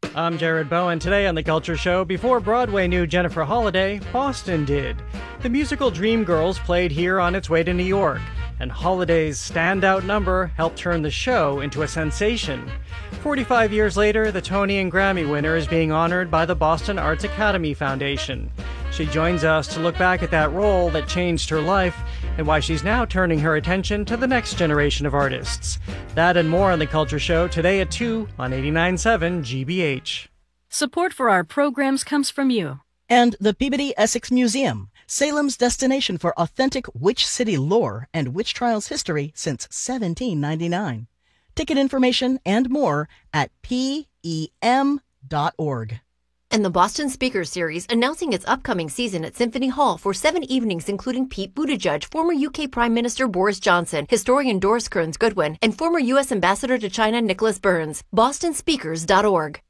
I'm Jared Bowen. Today on The Culture Show, before Broadway knew Jennifer Holliday, Boston did. The musical Dreamgirls played here on its way to New York, and Holliday's standout number helped turn the show into a sensation. 45 years later, the Tony and Grammy winner is being honored by the Boston Arts Academy Foundation. She joins us to look back at that role that changed her life and why she's now turning her attention to the next generation of artists. That and more on The Culture Show today at 2 on 89.7 GBH. Support for our programs comes from you. And the Peabody Essex Museum, Salem's destination for authentic witch city lore and witch trials history since 1799. Ticket information and more at PEM.org. And the Boston Speaker Series announcing its upcoming season at Symphony Hall for 7 evenings, including Pete Buttigieg, former UK Prime Minister Boris Johnson, historian Doris Kearns Goodwin, and former U.S. Ambassador to China Nicholas Burns. BostonSpeakers.org.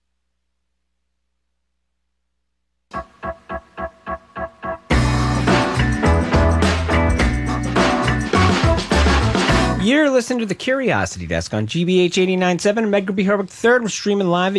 You're listening to The Curiosity Desk on GBH 89.7. I'm Edgar B. Herwick III. We're streaming live at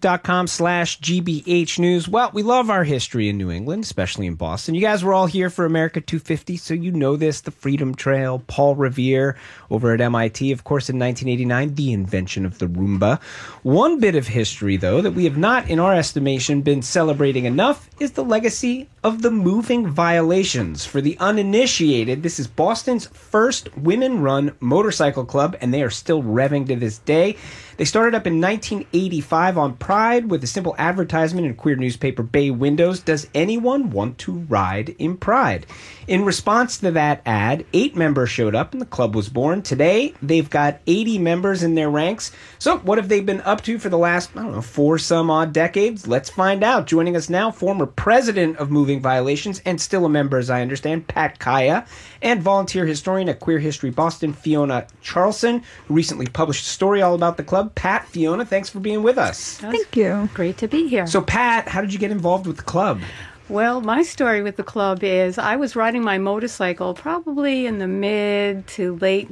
youtube.com/GBH News. Well, we love our history in New England, especially in Boston. You guys were all here for America 250, so you know this. The Freedom Trail, Paul Revere over at MIT. Of course, in 1989, the invention of the Roomba. One bit of history, though, that we have not, in our estimation, been celebrating enough is the legacy of the moving violations. For the uninitiated, this is Boston's first women-run motorcycle club, and they are still revving to this day. They started up in 1985 on Pride with a simple advertisement in queer newspaper Bay Windows. Does anyone want to ride in Pride? In response to that ad, 8 members showed up and the club was born. Today, they've got 80 members in their ranks. So what have they been up to for the last, 4 some odd decades? Let's find out. Joining us now, former president of Moving Violations and still a member, as I understand, Pat Kaya, and volunteer historian at Queer History Boston, Fiona Charlson, who recently published a story all about the club. Pat, Fiona, thanks for being with us. Thank you. Great to be here. So, Pat, how did you get involved with the club? Well, my story with the club is I was riding my motorcycle probably in the mid to late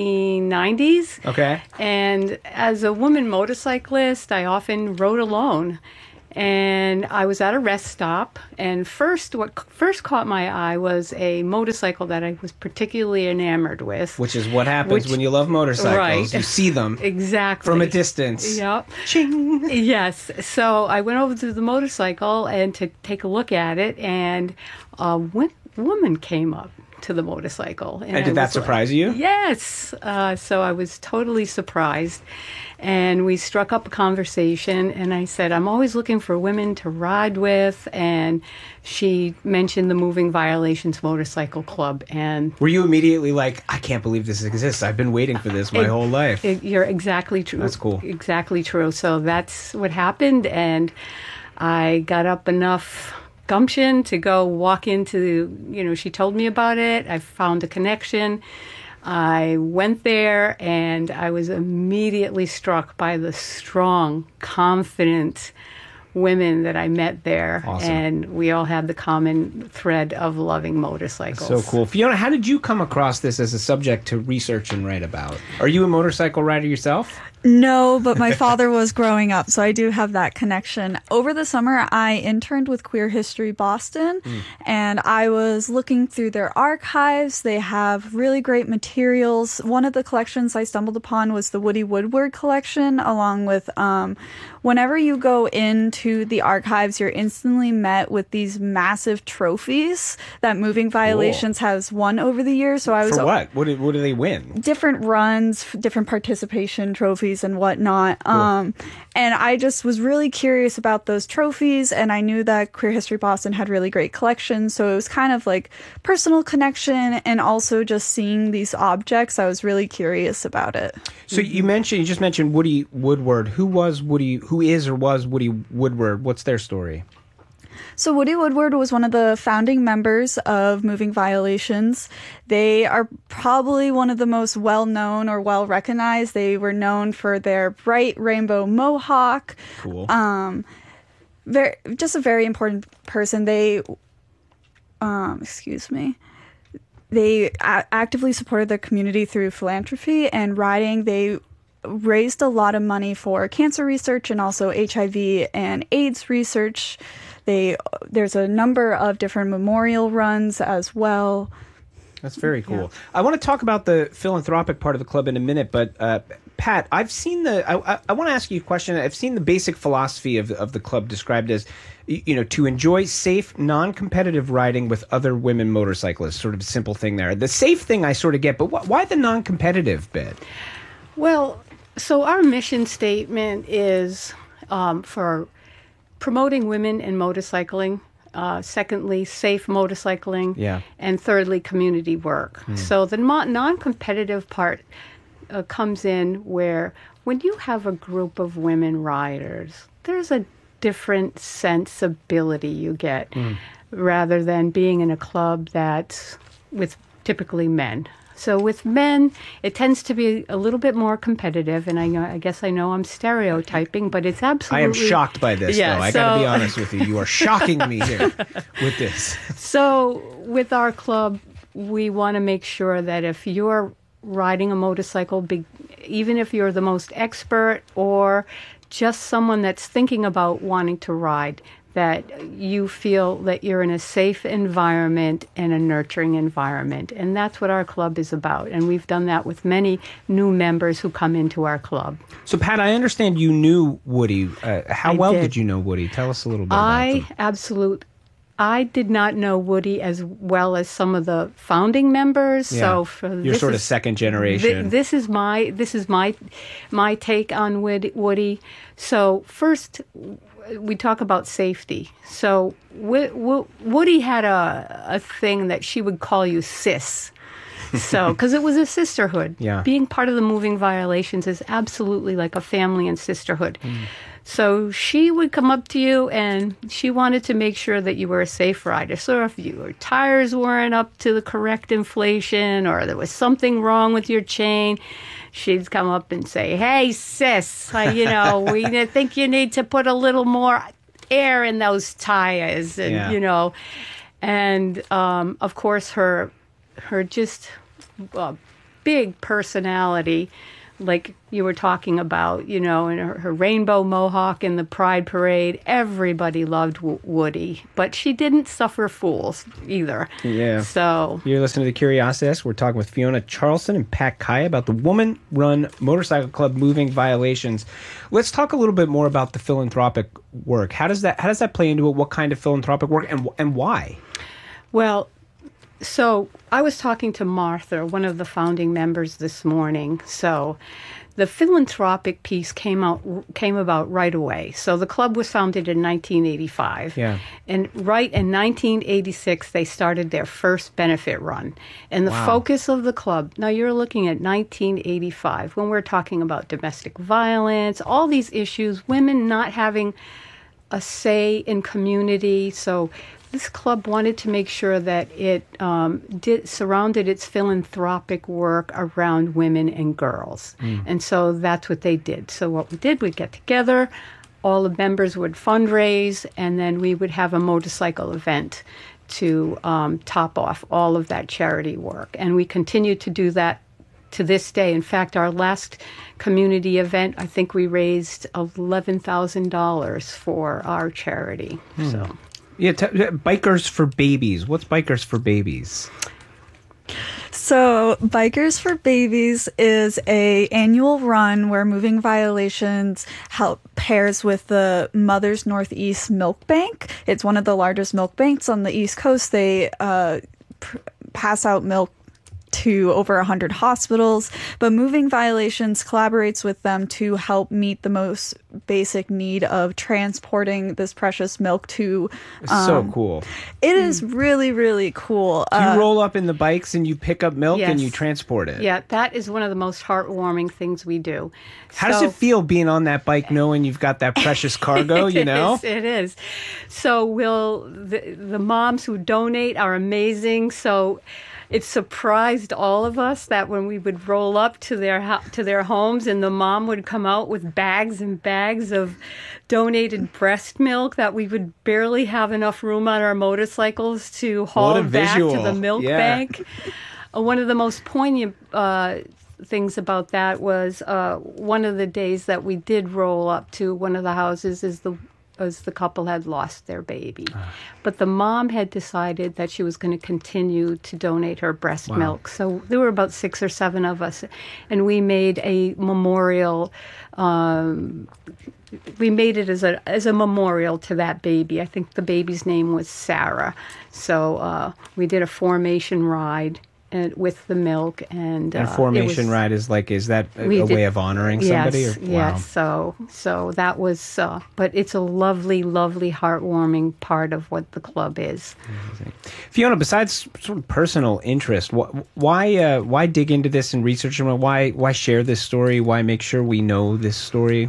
1990s. Okay. And as a woman motorcyclist, I often rode alone. And I was at a rest stop, and what first caught my eye was a motorcycle that I was particularly enamored with. Which is what happens when you love motorcycles. Right. You see them exactly from a distance. Yep. Ching. Yes. So I went over to the motorcycle and to take a look at it, and a woman came up to the motorcycle. And did that surprise you? Yes. So I was totally surprised. And we struck up a conversation, and I said, I'm always looking for women to ride with. And she mentioned the Moving Violations Motorcycle Club. And were you immediately like, I can't believe this exists. I've been waiting for this my whole life. You're exactly true. That's cool. Exactly true. So that's what happened. And I got up enough gumption to go walk into, she told me about it. I found a connection. I went there, and I was immediately struck by the strong, confident women that I met there. Awesome. And we all had the common thread of loving motorcycles. So cool. Fiona, how did you come across this as a subject to research and write about? Are you a motorcycle rider yourself? No, but my father was growing up, so I do have that connection. Over the summer, I interned with Queer History Boston, and I was looking through their archives. They have really great materials. One of the collections I stumbled upon was the Woody Woodward collection, along with whenever you go into the archives, you're instantly met with these massive trophies that Moving Violations has won over the years. So I was For what? What do they win? Different runs, different participation trophies and whatnot. Cool. And I just was really curious about those trophies, and I knew that Queer History Boston had really great collections, so it was kind of like personal connection, and also just seeing these objects, I was really curious about it. So you just mentioned Woody Woodward. Who is or was Woody Woodward? What's their story? So Woody Woodward was one of the founding members of Moving Violations. They are probably one of the most well-known or well-recognized. They were known for their bright rainbow mohawk. Cool. Just a very important person. They actively supported their community through philanthropy and riding. They raised a lot of money for cancer research and also HIV and AIDS research. There's a number of different memorial runs as well. That's very cool. I want to talk about the philanthropic part of the club in a minute, but Pat, I've seen I want to ask you a question. I've seen the basic philosophy of the club described as, to enjoy safe, non-competitive riding with other women motorcyclists. Sort of a simple thing there. The safe thing I sort of get, but why the non-competitive bit? Well, so our mission statement is for promoting women in motorcycling. Secondly, safe motorcycling. Yeah. And thirdly, community work. So the non-competitive part comes in where when you have a group of women riders, there's a different sensibility you get rather than being in a club that's with typically men. So with men, it tends to be a little bit more competitive, and I guess I know I'm stereotyping, but it's absolutely... I am shocked by this, though. I got to be honest with you. You are shocking me here with this. So with our club, we want to make sure that if you're riding a motorcycle, even if you're the most expert or just someone that's thinking about wanting to ride, that you feel that you're in a safe environment and a nurturing environment. And that's what our club is about. And we've done that with many new members who come into our club. So, Pat, I understand you knew Woody. How well did you know Woody? Tell us a little bit about him. I did not know Woody as well as some of the founding members. Yeah. So you're sort of second generation. This is my take on Woody. So first, we talk about safety. So Woody had a thing that she would call you sis. So, because it was a sisterhood. Yeah. Being part of the Moving Violations is absolutely like a family and sisterhood. So she would come up to you and she wanted to make sure that you were a safe rider. So if your tires weren't up to the correct inflation or there was something wrong with your chain, she'd come up and say, "Hey, sis, we think you need to put a little more air in those tires." And, and of course, her just big personality, like you were talking about, and her rainbow mohawk in the Pride Parade, everybody loved Woody. But she didn't suffer fools either. Yeah. So you're listening to The Curiosity Desk. We're talking with Fiona Charleston and Pat Kaya about the Woman-Run Motorcycle Club Moving Violations. Let's talk a little bit more about the philanthropic work. How does that play into it? What kind of philanthropic work and why? Well, so I was talking to Martha, one of the founding members, this morning. So the philanthropic piece came about right away. So the club was founded in 1985. Yeah. And right in 1986, they started their first benefit run. And the focus of the club, now you're looking at 1985, when we're talking about domestic violence, all these issues, women not having a say in community. So this club wanted to make sure that it surrounded its philanthropic work around women and girls. And so that's what they did. So what we did, we'd get together, all the members would fundraise, and then we would have a motorcycle event to top off all of that charity work. And we continue to do that to this day. In fact, our last community event, I think we raised $11,000 for our charity. So. Yeah, Bikers for Babies. What's Bikers for Babies? So Bikers for Babies is a annual run where Moving Violations pairs with the Mothers Northeast Milk Bank. It's one of the largest milk banks on the East Coast. They pass out milk to over 100 hospitals, but Moving Violations collaborates with them to help meet the most basic need of transporting this precious milk to... so cool. It is really, really cool. You roll up in the bikes and you pick up milk and you Yes. transport it. Yeah, that is one of the most heartwarming things we do. How does it feel being on that bike knowing you've got that precious cargo, It is. So the moms who donate are amazing. So it surprised all of us that when we would roll up to their homes and the mom would come out with bags and bags of donated breast milk, that we would barely have enough room on our motorcycles to haul back to the milk bank. One of the most poignant things about that was one of the days that we did roll up to one of the houses is the couple had lost their baby. But the mom had decided that she was going to continue to donate her breast milk. So there were about 6 or 7 of us, and we made a memorial. We made it as a memorial to that baby. I think the baby's name was Sarah. So we did a formation ride with the milk, and a formation ride is that a way of honoring somebody? Yes, yes. So that was, but it's a lovely, lovely, heartwarming part of what the club is. Amazing. Fiona, besides sort of personal interest, why dig into this and research it? Why share this story? Why make sure we know this story?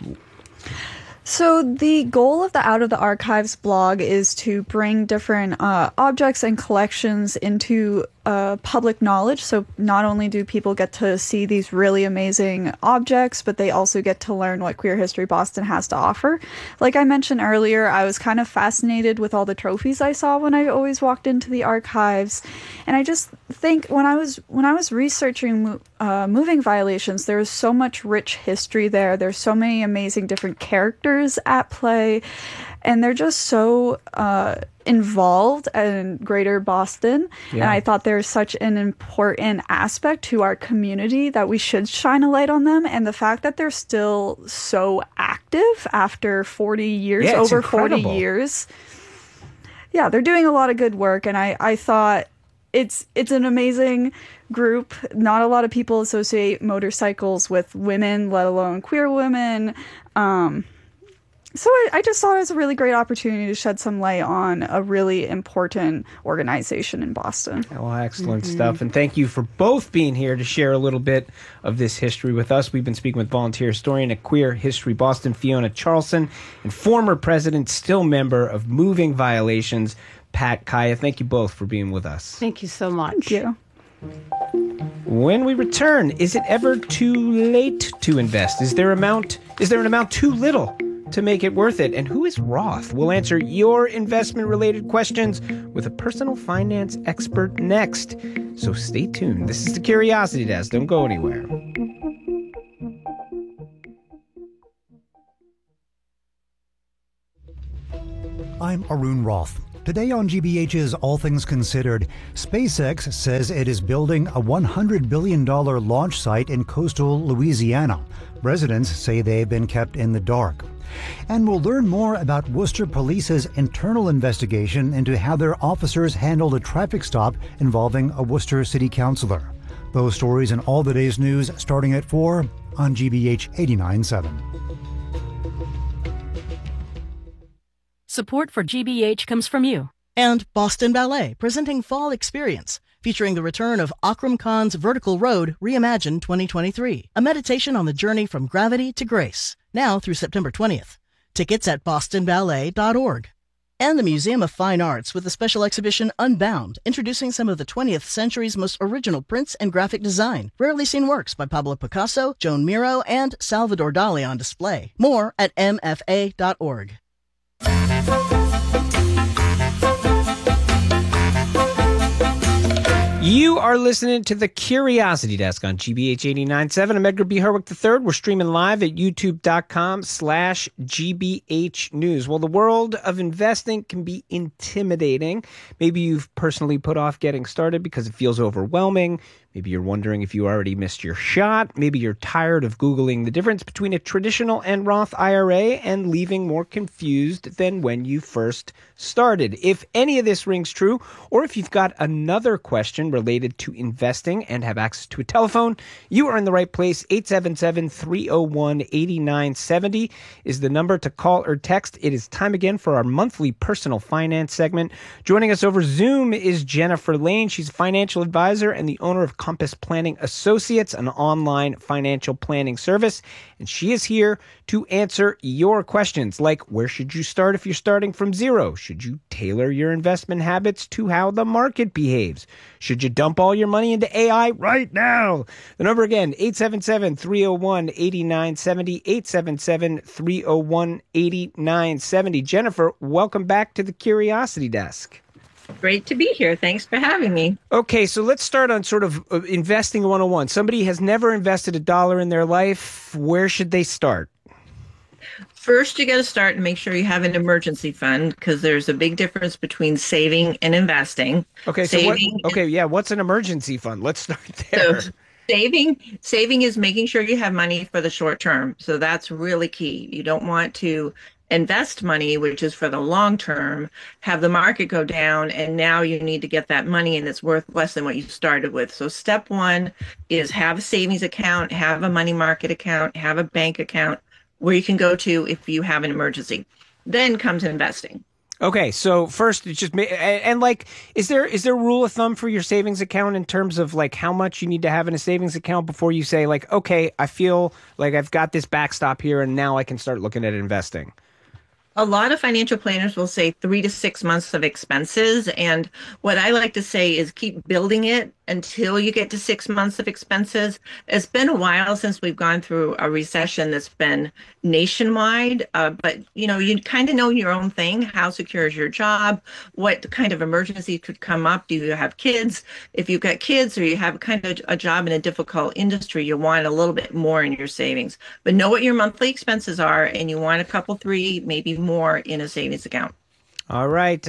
So the goal of the Out of the Archives blog is to bring different objects and collections into public knowledge. So not only do people get to see these really amazing objects, but they also get to learn what Queer History Boston has to offer. Like I mentioned earlier, I was kind of fascinated with all the trophies I saw when I always walked into the archives. And I just think when I was researching moving violations, there was so much rich history there. There's so many amazing different characters at play, and they're just so involved in Greater Boston. Yeah. And I thought there's such an important aspect to our community that we should shine a light on them. And the fact that they're still so active after 40 years, over incredible. 40 years. Yeah, they're doing a lot of good work. And I thought it's an amazing group. Not a lot of people associate motorcycles with women, let alone queer women. So I just thought it was a really great opportunity to shed some light on a really important organization in Boston. Well, excellent stuff. And thank you for both being here to share a little bit of this history with us. We've been speaking with volunteer historian at Queer History Boston, Fiona Charlson, and former president, still member of Moving Violations, Pat Kaya. Thank you both for being with us. Thank you so much. Thank you. When we return, is it ever too late to invest? Is there an amount too little to make it worth it? And who is Roth? We'll answer your investment-related questions with a personal finance expert next. So stay tuned. This is the Curiosity Desk. Don't go anywhere. I'm Arun Roth. Today on GBH's All Things Considered, SpaceX says it is building a $100 billion launch site in coastal Louisiana. Residents say they've been kept in the dark. And we'll learn more about Worcester Police's internal investigation into how their officers handled a traffic stop involving a Worcester city councilor. Those stories and all the day's news starting at 4 on GBH 89.7. Support for GBH comes from you. And Boston Ballet, presenting Fall Experience, featuring the return of Akram Khan's Vertical Road Reimagined 2023, a meditation on the journey from gravity to grace, now through September 20th. Tickets at bostonballet.org. And the Museum of Fine Arts with the special exhibition Unbound, introducing some of the 20th century's most original prints and graphic design. Rarely seen works by Pablo Picasso, Joan Miro, and Salvador Dali on display. More at mfa.org. You are listening to the Curiosity Desk on GBH 89.7. I'm Edgar B. Herwick III. We're streaming live at youtube.com/GBH News. Well, the world of investing can be intimidating. Maybe you've personally put off getting started because it feels overwhelming. Maybe you're wondering if you already missed your shot. Maybe you're tired of Googling the difference between a traditional and Roth IRA and leaving more confused than when you first started. If any of this rings true, or if you've got another question related to investing and have access to a telephone, you are in the right place. 877-301-8970 is the number to call or text. It is time again for our monthly personal finance segment. Joining us over Zoom is Jennifer Lane. She's a financial advisor and the owner of Compass Planning Associates, an online financial planning service. And she is here to answer your questions like, where should you start if you're starting from zero? Should you tailor your investment habits to how the market behaves? Should you dump all your money into AI right now? The number again, 877-301-8970, 877-301-8970. Jennifer, welcome back to the Curiosity Desk. Great to be here. Thanks for having me. Okay, so let's start on sort of investing 101. Somebody has never invested a dollar in their life. Where should they start? First, you got to start and make sure you have an emergency fund because there's a big difference between saving and investing. Okay, what's an emergency fund? Let's start there. So saving is making sure you have money for the short term. So that's really key. You don't want to invest money, which is for the long term, have the market go down, and now you need to get that money and it's worth less than what you started with. So step one is have a savings account, have a money market account, have a bank account where you can go to if you have an emergency. Then comes investing. Okay, so first, it's just is there a rule of thumb for your savings account in terms of like how much you need to have in a savings account before you say like, okay, I feel like I've got this backstop here and now I can start looking at investing? A lot of financial planners will say 3 to 6 months of expenses. And what I like to say is keep building it until you get to 6 months of expenses. It's been a while since we've gone through a recession that's been nationwide. But, you kind of know your own thing. How secure is your job? What kind of emergency could come up? Do you have kids? If you've got kids or you have kind of a job in a difficult industry, you want a little bit more in your savings. But know what your monthly expenses are, and you want a couple, 3, maybe more in a savings account. All right.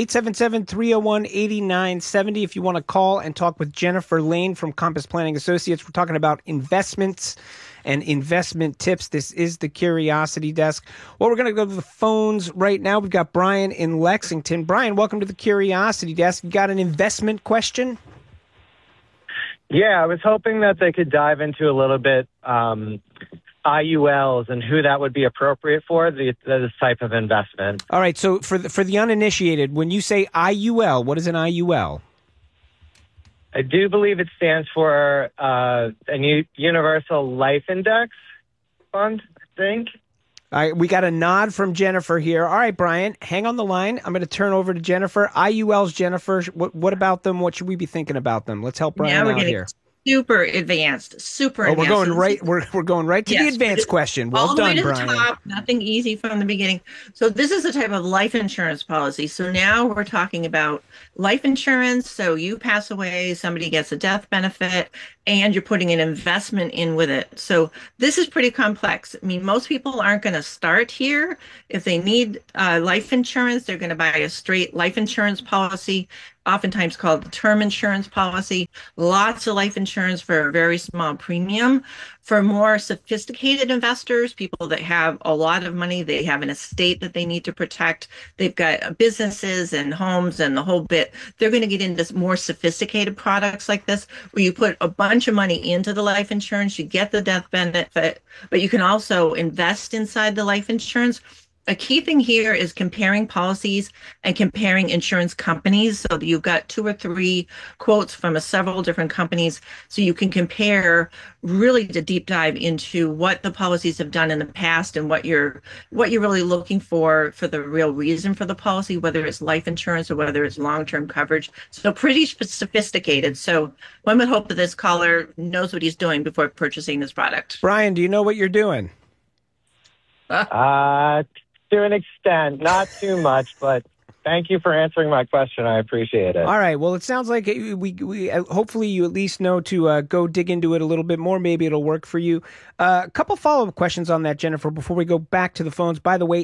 877-301-8970. If you want to call and talk with Jennifer Lane from Compass Planning Associates, we're talking about investments and investment tips. This is the Curiosity Desk. Well, we're going to go to the phones right now. We've got Brian in Lexington. Brian, welcome to the Curiosity Desk. You got an investment question? Yeah, I was hoping that they could dive into a little bit IULs and who that would be appropriate for this type of investment. All right. So for the uninitiated, when you say IUL, what is an IUL? I do believe it stands for a Universal Life Index Fund, I think. All right, we got a nod from Jennifer here. All right, Brian, hang on the line. I'm going to turn over to Jennifer. IULs, Jennifer, what about them? What should we be thinking about them? Let's help Brian out here. Super advanced. We're going right. We're going right to the advanced question. Well done, Brian. The top, nothing easy from the beginning. So this is a type of life insurance policy. So now we're talking about life insurance. So you pass away, somebody gets a death benefit, and you're putting an investment in with it. So this is pretty complex. I mean, most people aren't going to start here. If they need life insurance, they're going to buy a straight life insurance policy, oftentimes called the term insurance policy. Lots of life insurance for a very small premium. For more sophisticated investors, people that have a lot of money, they have an estate that they need to protect, they've got businesses and homes and the whole bit, they're going to get into more sophisticated products like this, where you put a bunch of money into the life insurance, you get the death benefit, but you can also invest inside the life insurance. A key thing here is comparing policies and comparing insurance companies. So you've got 2 or 3 quotes from several different companies. So you can compare really to deep dive into what the policies have done in the past and what you're really looking for the real reason for the policy, whether it's life insurance or whether it's long-term coverage. So pretty sophisticated. So one would hope that this caller knows what he's doing before purchasing this product. Brian, do you know what you're doing? To an extent, not too much, but thank you for answering my question. I appreciate it. All right. Well, it sounds like we hopefully you at least know to go dig into it a little bit more. Maybe it'll work for you. A couple follow-up questions on that, Jennifer, before we go back to the phones. By the way,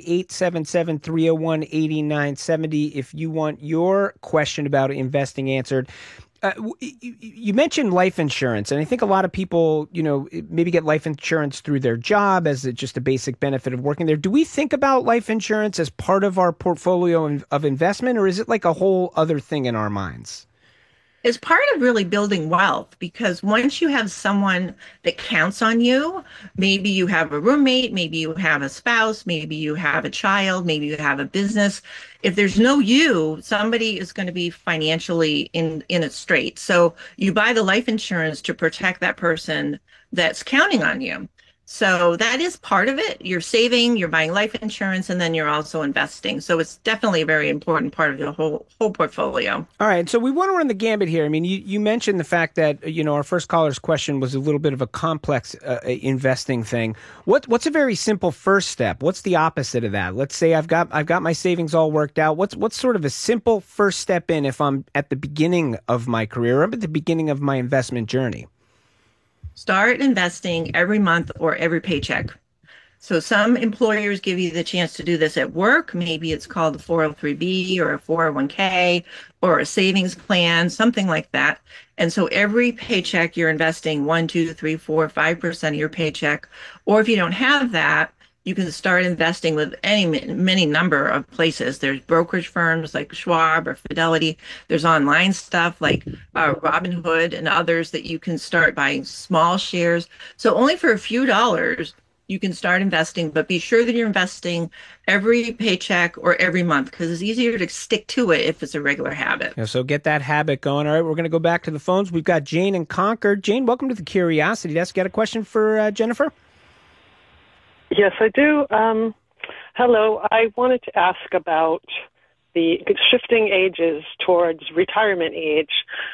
877-301-8970 if you want your question about investing answered. You mentioned life insurance, and I think a lot of people, maybe get life insurance through their job as just a basic benefit of working there. Do we think about life insurance as part of our portfolio of investment, or is it like a whole other thing in our minds? It's part of really building wealth, because once you have someone that counts on you, maybe you have a roommate, maybe you have a spouse, maybe you have a child, maybe you have a business. If there's no you, somebody is going to be financially in a strait. So you buy the life insurance to protect that person that's counting on you. So that is part of it. You're saving, you're buying life insurance, and then you're also investing. So it's definitely a very important part of your whole portfolio. All right, so we want to run the gambit here. I mean, you mentioned the fact that our first caller's question was a little bit of a complex investing thing. What's a very simple first step? What's the opposite of that? Let's say I've got my savings all worked out. What's sort of a simple first step in if I'm at the beginning of my career, or I'm at the beginning of my investment journey? Start investing every month or every paycheck. So some employers give you the chance to do this at work. Maybe it's called a 403B or a 401k or a savings plan, something like that. And so every paycheck you're investing 1, 2, 3, 4, 5% of your paycheck. Or if you don't have that, you can start investing with many number of places. There's brokerage firms like Schwab or Fidelity. There's online stuff like Robinhood and others that you can start buying small shares. So only for a few dollars, you can start investing, but be sure that you're investing every paycheck or every month because it's easier to stick to it if it's a regular habit. Yeah, so get that habit going. All right, we're going to go back to the phones. We've got Jane in Concord. Jane, welcome to the Curiosity Desk. Got a question for Jennifer? Yes, I do. Hello. I wanted to ask about the shifting ages towards retirement age.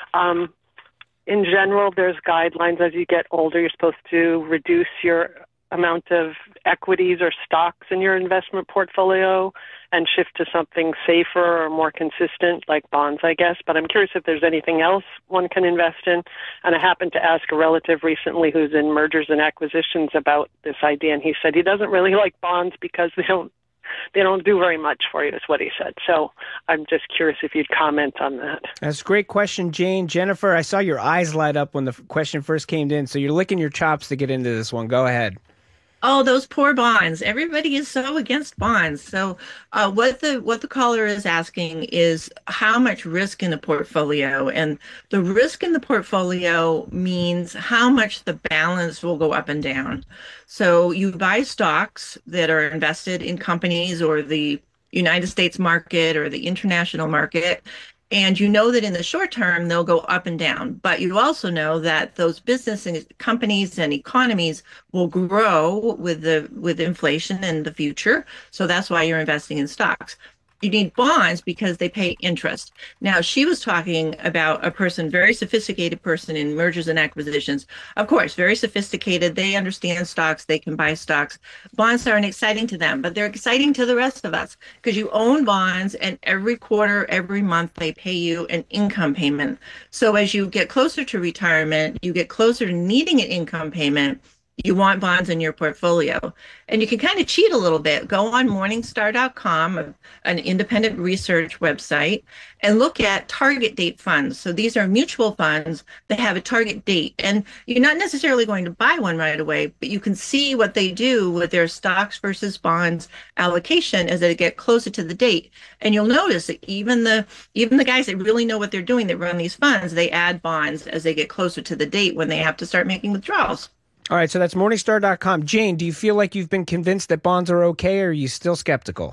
In general, there's guidelines as you get older. You're supposed to reduce your amount of equities or stocks in your investment portfolio and shift to something safer or more consistent like bonds, I guess. But I'm curious if there's anything else one can invest in. And I happened to ask a relative recently who's in mergers and acquisitions about this idea, and he said he doesn't really like bonds because they don't do very much for you, is what he said. So I'm just curious if you'd comment on that. That's a great question, Jane. Jennifer, I saw your eyes light up when the question first came in, so you're licking your chops to get into this one. Go ahead. Oh, those poor bonds. Everybody is so against bonds. So what the caller is asking is how much risk in the portfolio. And the risk in the portfolio means how much the balance will go up and down. So you buy stocks that are invested in companies or the United States market or the international market. And you know that in the short term, they'll go up and down. But you also know that those business and companies and economies will grow with inflation in the future. So that's why you're investing in stocks. You need bonds because they pay interest. Now, she was talking about a person, very sophisticated person in mergers and acquisitions. Of course, very sophisticated. They understand stocks. They can buy stocks. Bonds aren't exciting to them, but they're exciting to the rest of us because you own bonds and every quarter, every month, they pay you an income payment. So as you get closer to retirement, you get closer to needing an income payment, you want bonds in your portfolio. And you can kind of cheat a little bit. Go on Morningstar.com, an independent research website, and look at target date funds. So these are mutual funds that have a target date. And you're not necessarily going to buy one right away, but you can see what they do with their stocks versus bonds allocation as they get closer to the date. And you'll notice that even the guys that really know what they're doing that run these funds, they add bonds as they get closer to the date when they have to start making withdrawals. All right, so that's Morningstar.com. Jane, do you feel like you've been convinced that bonds are okay, or are you still skeptical?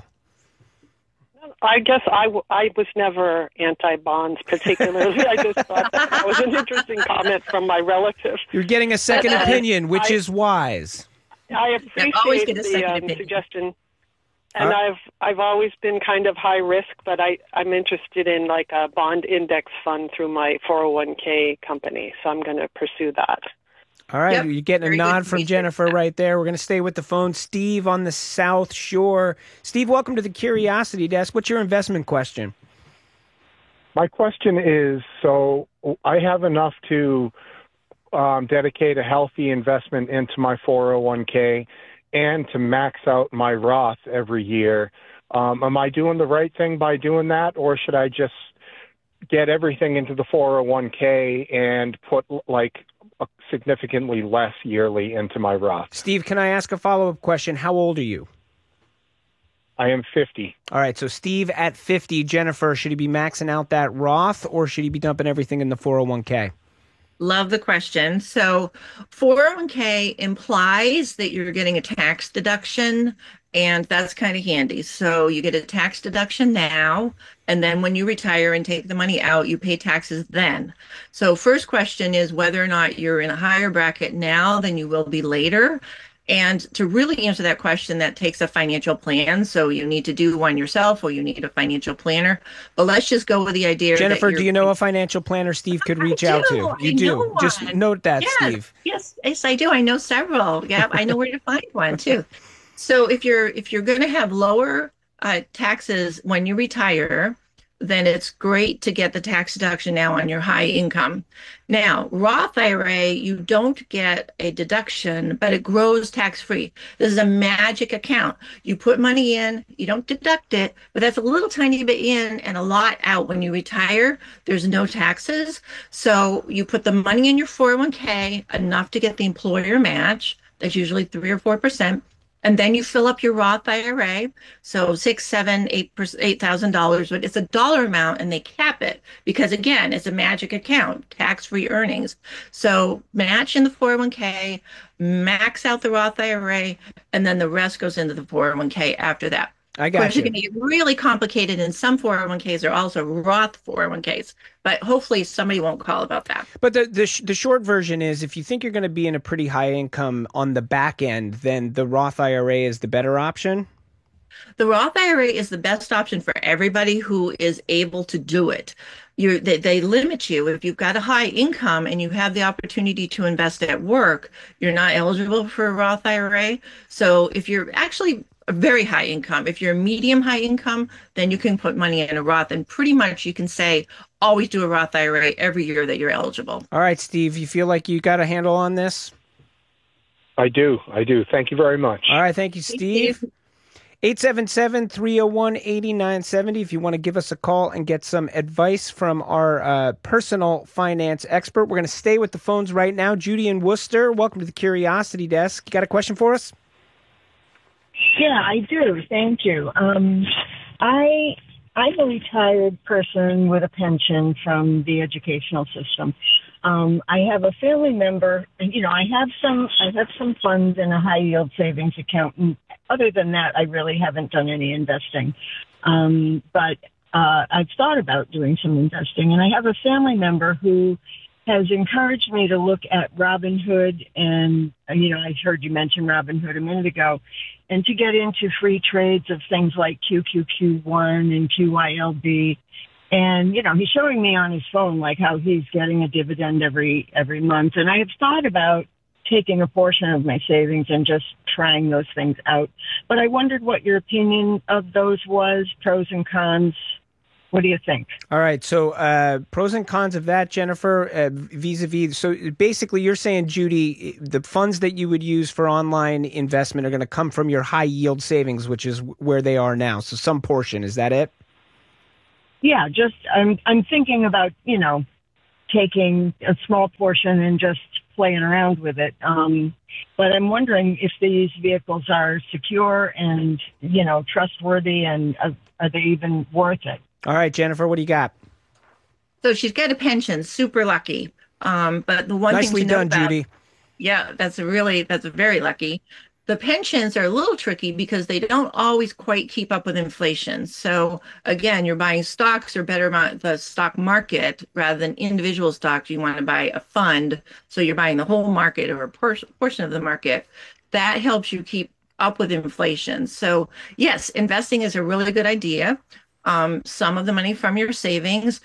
I guess I was never anti-bonds particularly. I just thought that was an interesting comment from my relative. You're getting a second opinion, which is wise. I appreciate the suggestion. And I've always been kind of high risk, but I'm interested in like a bond index fund through my 401k company, so I'm going to pursue that. All right, you're getting a nod from Jennifer right there. We're going to stay with the phone. Steve on the South Shore. Steve, welcome to the Curiosity Desk. What's your investment question? My question is, so I have enough to dedicate a healthy investment into my 401k and to max out my Roth every year. Am I doing the right thing by doing that, or should I just get everything into the 401k and put like significantly less yearly into my Roth? Steve, can I ask a follow-up question? How old are you? I am 50. All right, so Steve at 50, Jennifer, should he be maxing out that Roth or should he be dumping everything in the 401k? Love the question. So 401k implies that you're getting a tax deduction, and that's kind of handy. So you get a tax deduction now, and then when you retire and take the money out, you pay taxes then. So first question is whether or not you're in a higher bracket now than you will be later. And to really answer that question, that takes a financial plan. So you need to do one yourself or you need a financial planner. But let's just go with the idea. Jennifer, do you know a financial planner Steve could reach out to? You do. Just note that, Steve. Yes, I do. I know several. Yeah, I know where to find one too. So if you're going to have lower taxes when you retire, then it's great to get the tax deduction now on your high income. Now, Roth IRA, you don't get a deduction, but it grows tax-free. This is a magic account. You put money in, you don't deduct it, but that's a little tiny bit in and a lot out. When you retire, there's no taxes. So you put the money in your 401k, enough to get the employer match. That's usually 3 or 4%. And then you fill up your Roth IRA, so $6,000, $7,000, $8,000, but it's a dollar amount, and they cap it because, again, it's a magic account, tax-free earnings. So match in the 401k, max out the Roth IRA, and then the rest goes into the 401k after that. I got you. It can get really complicated, and some 401ks are also Roth 401ks, but hopefully somebody won't call about that. But the short version is, if you think you're going to be in a pretty high income on the back end, then the Roth IRA is the better option? The Roth IRA is the best option for everybody who is able to do it. They limit you. If you've got a high income and you have the opportunity to invest at work, you're not eligible for a Roth IRA. So if you're actually a very high income, if you're a medium high income, then you can put money in a Roth, and pretty much you can say, always do a Roth IRA every year that you're eligible. All right, Steve, you feel like you got a handle on this? I do. Thank you very much. All right, thank you, Steve. 877-301-8970 if you want to give us a call and get some advice from our personal finance expert. We're going to stay with the phones right now. Judy in Worcester, welcome to the Curiosity Desk. You got a question for us? Yeah, I do. Thank you. I'm a retired person with a pension from the educational system. I have a family member, and I have some funds in a high yield savings account. And other than that, I really haven't done any investing. But I've thought about doing some investing, and I have a family member who has encouraged me to look at Robinhood, and I heard you mention Robinhood a minute ago, and to get into free trades of things like QQQ1 and QYLB. And he's showing me on his phone like how he's getting a dividend every month. And I have thought about taking a portion of my savings and just trying those things out. But I wondered what your opinion of those was, pros and cons. What do you think? All right. So pros and cons of that, Jennifer, vis-a-vis. So basically you're saying, Judy, the funds that you would use for online investment are going to come from your high yield savings, which is where they are now. So some portion. Is that it? Yeah, just I'm thinking about, taking a small portion and just playing around with it. But I'm wondering if these vehicles are secure and, trustworthy, and are they even worth it? All right, Jennifer, what do you got? So she's got a pension, super lucky. But the one Nicely thing to know done, about, Judy. Yeah, that's very lucky. The pensions are a little tricky because they don't always quite keep up with inflation. So again, you're buying stocks or better the stock market rather than individual stocks. You want to buy a fund. So you're buying the whole market or a portion of the market. That helps you keep up with inflation. So yes, investing is a really good idea. Some of the money from your savings.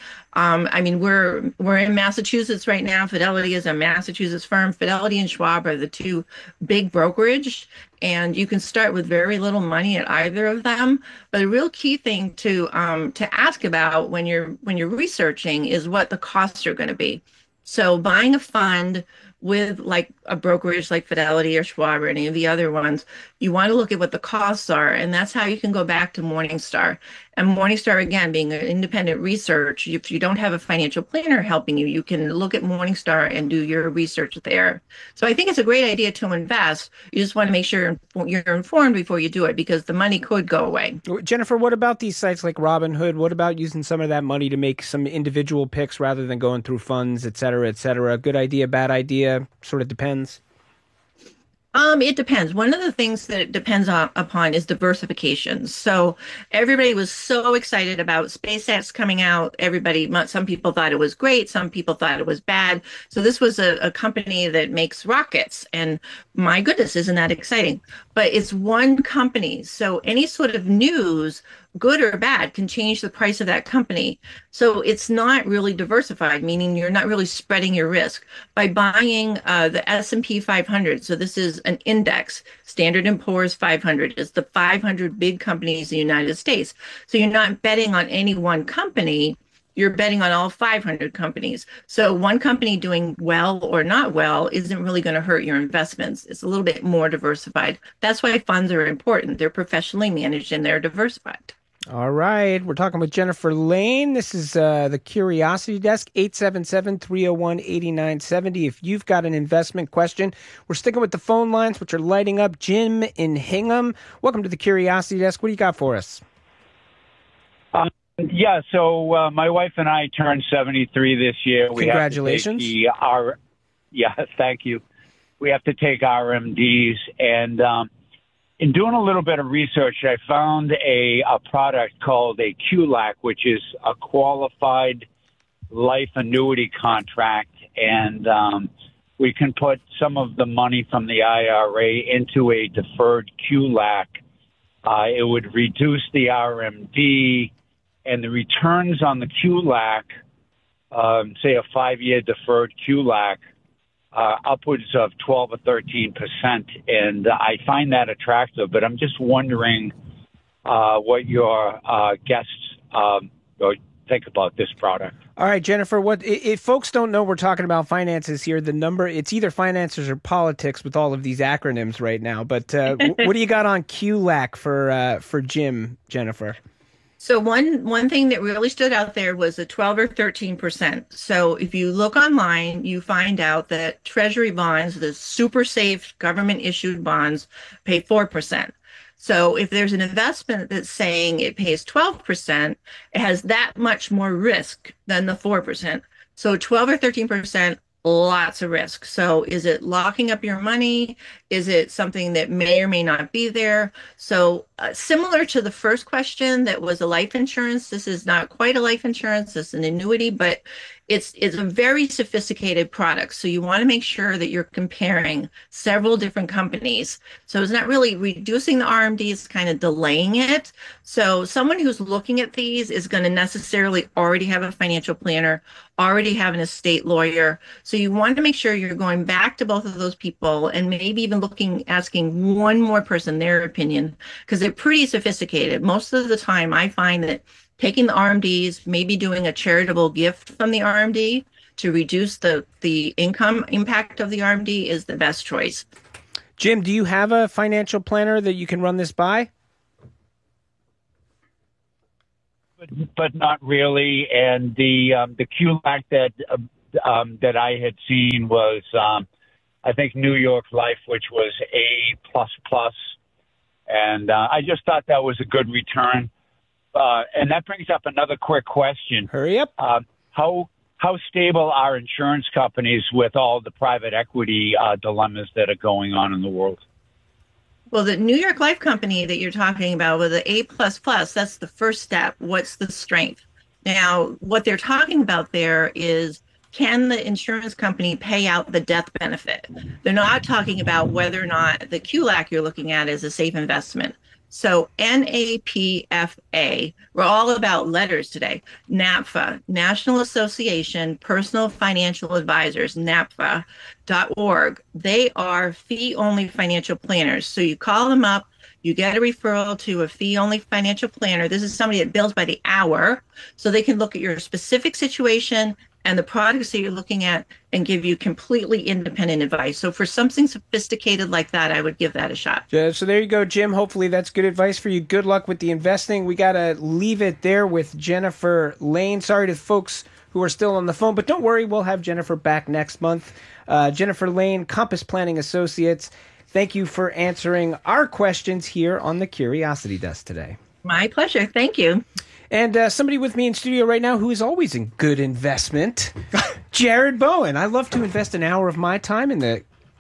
We're in Massachusetts right now. Fidelity is a Massachusetts firm. Fidelity and Schwab are the two big brokerage, and you can start with very little money at either of them. But the real key thing to ask about when you're researching is what the costs are going to be. So buying a fund with like a brokerage like Fidelity or Schwab or any of the other ones, you want to look at what the costs are. And that's how you can go back to Morningstar. And Morningstar, again, being an independent research, if you don't have a financial planner helping you, you can look at Morningstar and do your research there. So I think it's a great idea to invest. You just want to make sure you're informed before you do it, because the money could go away. Jennifer, what about these sites like Robinhood? What about using some of that money to make some individual picks rather than going through funds, et cetera, et cetera? Good idea, bad idea? Sort of depends. It depends. One of the things that it depends upon is diversification. So everybody was so excited about SpaceX coming out. Some people thought it was great. Some people thought it was bad. So this was a company that makes rockets. And my goodness, isn't that exciting? But it's one company. So any sort of news, good or bad, can change the price of that company. So it's not really diversified, meaning you're not really spreading your risk by buying the S&P 500. So this is an index. Standard & Poor's 500 is the 500 big companies in the United States. So you're not betting on any one company. You're betting on all 500 companies. So one company doing well or not well isn't really going to hurt your investments. It's a little bit more diversified. That's why funds are important. They're professionally managed and they're diversified. All right. We're talking with Jennifer Lane. This is the Curiosity Desk, 877-301-8970. If you've got an investment question, we're sticking with the phone lines, which are lighting up. Jim in Hingham, welcome to the Curiosity Desk. What do you got for us? So my wife and I turned 73 this year. Congratulations. Thank you. We have to take RMDs, and in doing a little bit of research, I found a product called a QLAC, which is a qualified life annuity contract, and we can put some of the money from the IRA into a deferred QLAC. It would reduce the RMD, and the returns on the QLAC, say a 5-year deferred QLAC, upwards of 12 or 13%, and I find that attractive. But I'm just wondering what your guests think about this product. All right, Jennifer, if folks don't know we're talking about finances here, the number, it's either finances or politics with all of these acronyms right now. But what do you got on QLAC for Jim, Jennifer? So one thing that really stood out there was a 12 or 13%. So if you look online, you find out that Treasury bonds, the super safe government issued bonds, pay 4%. So if there's an investment that's saying it pays 12%, it has that much more risk than the 4%. So 12 or 13%, lots of risk. So is it locking up your money? Is it something that may or may not be there? So similar to the first question that was a life insurance, this is not quite a life insurance, it's an annuity, but it's a very sophisticated product. So you want to make sure that you're comparing several different companies. So it's not really reducing the RMD, it's kind of delaying it. So someone who's looking at these is going to necessarily already have a financial planner, already have an estate lawyer. So you want to make sure you're going back to both of those people and maybe even asking one more person their opinion, because they're pretty sophisticated. Most of the time I find that taking the RMDs, maybe doing a charitable gift from the RMD to reduce the income impact of the RMD is the best choice. Jim, do you have a financial planner that you can run this by? But not really. And the QLAC that I had seen was, I think, New York Life, which was A++. And I just thought that was a good return. And that brings up another quick question. Hurry up. How stable are insurance companies with all the private equity dilemmas that are going on in the world? Well, the New York Life company that you're talking about with the A++, that's the first step. What's the strength? Now, what they're talking about there is, can the insurance company pay out the death benefit? They're not talking about whether or not the QLAC you're looking at is a safe investment. So NAPFA, we're all about letters today. NAPFA, National Association Personal Financial Advisors, NAPFA.org. They are fee-only financial planners. So you call them up, you get a referral to a fee-only financial planner. This is somebody that bills by the hour, so they can look at your specific situation and the products that you're looking at and give you completely independent advice. So for something sophisticated like that, I would give that a shot. So there you go, Jim. Hopefully that's good advice for you. Good luck with the investing. We got to leave it there with Jennifer Lane. Sorry to folks who are still on the phone, but don't worry, we'll have Jennifer back next month. Jennifer Lane, Compass Planning Associates, thank you for answering our questions here on the Curiosity Desk today. My pleasure. Thank you. And somebody with me in studio right now who is always in good investment, Jared Bowen. I love to invest an hour of my time in the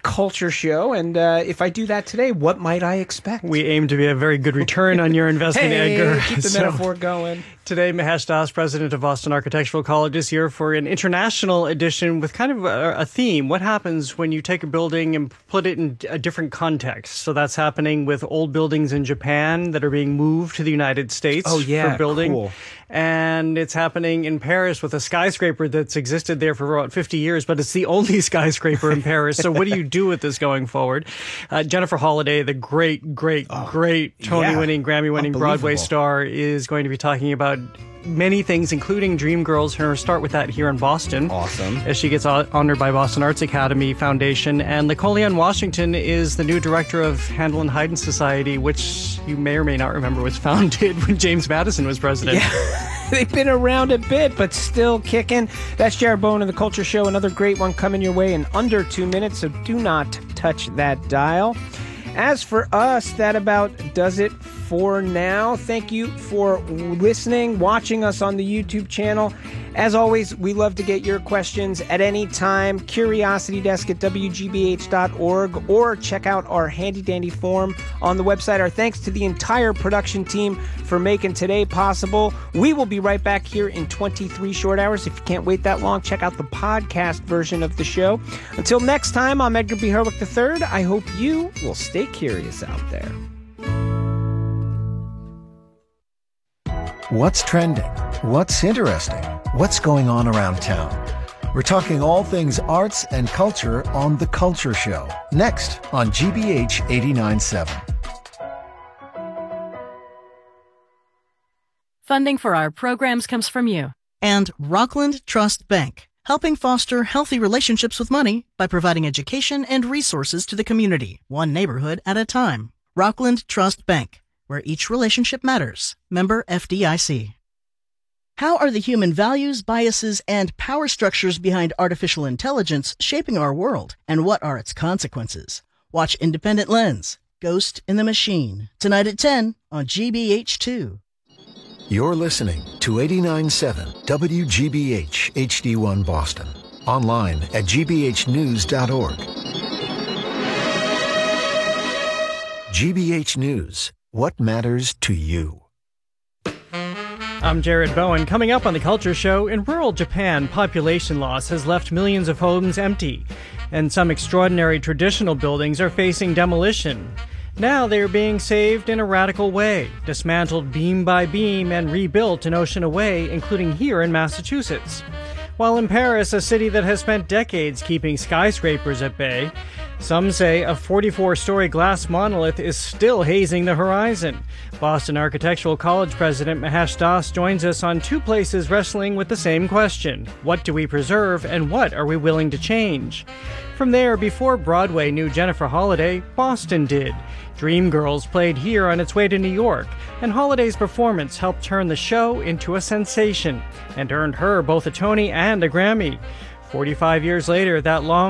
culture show. And if I do that today, what might I expect? We aim to be a very good return on your investment, hey, Edgar. Keep the metaphor going. Today, Mahesh Das, president of Boston Architectural College, is here for an international edition with kind of a theme. What happens when you take a building and put it in a different context? So that's happening with old buildings in Japan that are being moved to the United States for building. Cool. And it's happening in Paris with a skyscraper that's existed there for about 50 years, but it's the only skyscraper in Paris. So what do you do with this going forward? Jennifer Holliday, the great Tony-winning, Grammy-winning Broadway star, is going to be talking about many things, including Dreamgirls. Her start with that here in Boston. Awesome. As she gets honored by Boston Arts Academy Foundation. And Lecoleanne Washington is the new director of Handel and Haydn Society, which you may or may not remember was founded when James Madison was president. Yeah. They've been around a bit, but still kicking. That's Jared Bowen of The Culture Show. Another great one coming your way in under 2 minutes, so do not touch that dial. As for us, that about does it for now. Thank you for listening, watching us on the YouTube channel. As always, we love to get your questions at any time. CuriosityDesk at WGBH.org, or check out our handy-dandy form on the website. Our thanks to the entire production team for making today possible. We will be right back here in 23 short hours. If you can't wait that long, check out the podcast version of the show. Until next time, I'm Edgar B. Herwick III. I hope you will stay curious out there. What's trending? What's interesting? What's going on around town? We're talking all things arts and culture on The Culture Show, next on GBH 89.7. Funding for our programs comes from you. And Rockland Trust Bank, helping foster healthy relationships with money by providing education and resources to the community, one neighborhood at a time. Rockland Trust Bank, where each relationship matters. Member FDIC. How are the human values, biases, and power structures behind artificial intelligence shaping our world, and what are its consequences? Watch Independent Lens, Ghost in the Machine, tonight at 10 on GBH2. You're listening to 89.7 WGBH HD1 Boston. Online at gbhnews.org. GBH News. What matters to you? I'm Jared Bowen. Coming up on The Culture Show, in rural Japan, population loss has left millions of homes empty, and some extraordinary traditional buildings are facing demolition. Now they are being saved in a radical way, dismantled beam by beam and rebuilt an ocean away, including here in Massachusetts. While in Paris, a city that has spent decades keeping skyscrapers at bay, some say a 44-story glass monolith is still hazing the horizon. Boston Architectural College president Mahesh Das joins us on two places wrestling with the same question. What do we preserve, and what are we willing to change? From there, before Broadway knew Jennifer Holliday, Boston did. Dreamgirls played here on its way to New York, and Holliday's performance helped turn the show into a sensation and earned her both a Tony and a Grammy. 45 years later, that long